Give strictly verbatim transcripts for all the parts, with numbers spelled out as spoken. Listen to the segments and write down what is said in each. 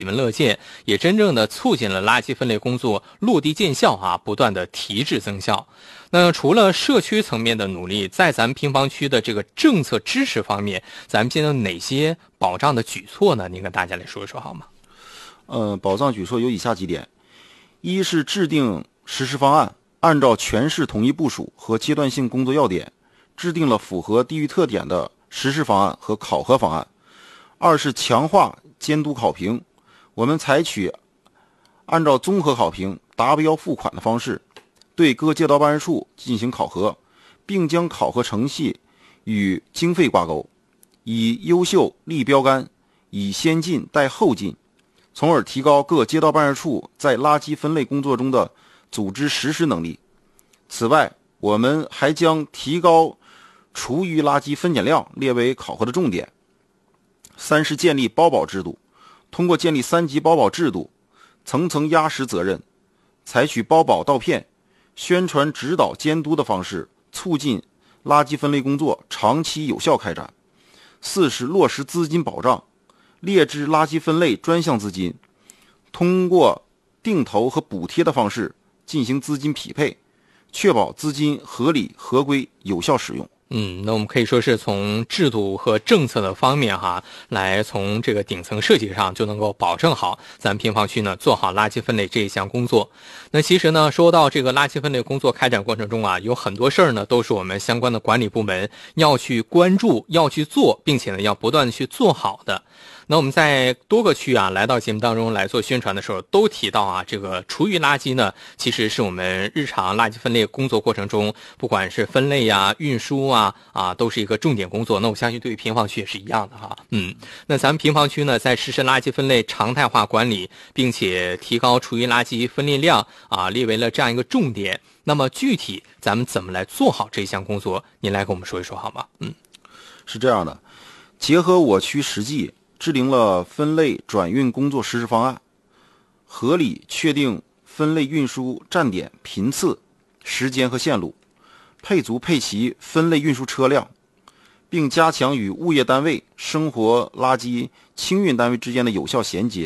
闻乐见，也真正的促进了垃圾分类工作落地见效啊，不断的提质增效。那除了社区层面的努力，在咱们平房区的这个政策支持方面，咱们现在有哪些保障的举措呢？您跟大家来说一说好吗？ 呃，保障举措有以下几点：一是制定实施方案，按照全市统一部署和阶段性工作要点，制定了符合地域特点的实施方案和考核方案；二是强化监督考评，我们采取按照综合考评、达标付款的方式，对各街道办事处进行考核，并将考核成绩与经费挂钩，以优秀立标杆，以先进带后进，从而提高各街道办事处在垃圾分类工作中的组织实施能力。此外，我们还将提高厨余垃圾分拣量列为考核的重点。三是建立包保制度，通过建立三级包保制度，层层压实责任，采取包保倒骗、宣传指导监督的方式，促进垃圾分类工作长期有效开展。四是落实资金保障，列支垃圾分类专项资金，通过定投和补贴的方式进行资金匹配，确保资金合理、合规、有效使用。 嗯，那我们可以说是从制度和政策的方面哈，来从这个顶层设计上就能够保证好咱们平房区呢做好垃圾分类这一项工作。那其实呢，说到这个垃圾分类工作开展过程中啊，有很多事儿呢都是我们相关的管理部门要去关注、要去做，并且呢要不断的去做好的。那我们在多个区啊来到节目当中来做宣传的时候，都提到啊，这个厨余垃圾呢，其实是我们日常垃圾分类工作过程中，不管是分类呀、运输啊啊，都是一个重点工作。那我相信对于平房区也是一样的哈。嗯，那咱们平房区呢，在实施垃圾分类常态化管理，并且提高厨余垃圾分类量啊，列为了这样一个重点。那么具体咱们怎么来做好这项工作？您来跟我们说一说好吗？嗯， 是这样的，结合我区实际，制定了分类转运工作实施方案，合理确定分类运输站点频次、时间和线路，配足配齐分类运输车辆，并加强与物业单位、生活垃圾清运单位之间的有效衔接，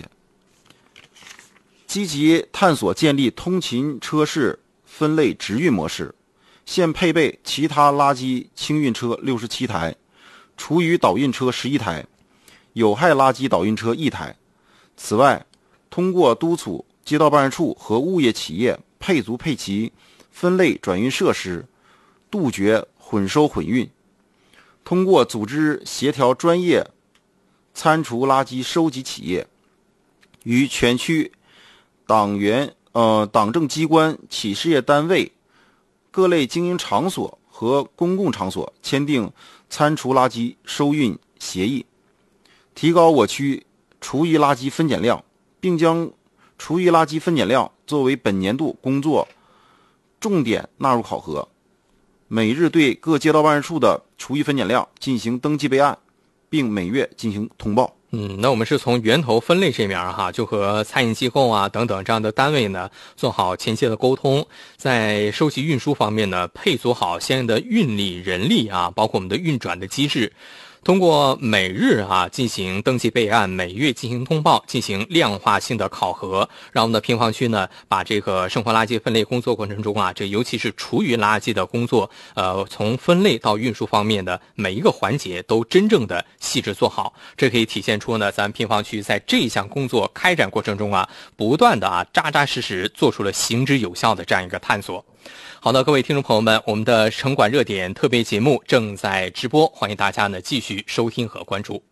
积极探索建立通勤车式分类直运模式。现配备其他垃圾清运车六十七台，厨余导运车十一台，有害垃圾导运车一台。此外，通过督促街道办事处和物业企业配足配齐分类转运设施，杜绝混收混运，通过组织协调专业餐厨垃圾收集企业，与全区党员、呃党政机关、企事业单位、各类经营场所和公共场所签订餐厨垃圾收运协议，提高我区厨余垃圾分拣量，并将厨余垃圾分拣量作为本年度工作重点纳入考核，每日对各街道办事处的厨余分拣量进行登记备案，并每月进行通报。 嗯，那我们是从源头分类这面哈，就和餐饮机构啊等等这样的单位呢做好前期的沟通，在收集运输方面呢配足好相应的运力、人力啊，包括我们的运转的机制。通过每日啊进行登记备案，每月进行通报，进行量化性的考核，让我们的平房区呢把这个生活垃圾分类工作过程中啊，这尤其是厨余垃圾的工作，呃，从分类到运输方面的每一个环节都真正的细致做好。这可以体现出呢，咱平房区在这项工作开展过程中啊，不断的啊扎扎实实做出了行之有效的这样一个探索。好的，各位听众朋友们，我们的城管热点特别节目正在直播，欢迎大家呢继续收听和关注。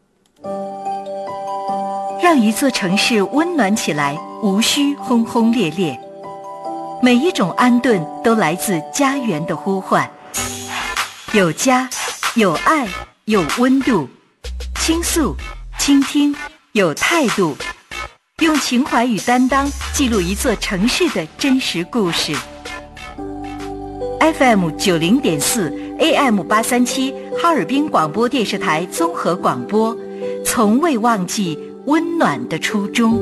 让一座城市温暖起来，无需轰轰烈烈。每一种安顿都来自家园的呼唤，有家，有爱，有温度，倾诉，倾听，有态度，用情怀与担当记录一座城市的真实故事。F M 九零点四 A M 八三七哈尔滨广播电视台综合广播，从未忘记温暖的初衷。